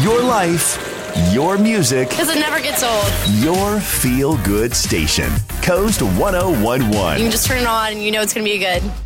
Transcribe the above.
Your life, your music, Because it never gets old. your feel-good station. Coast 1011. You can just turn it on and you know it's going to be good.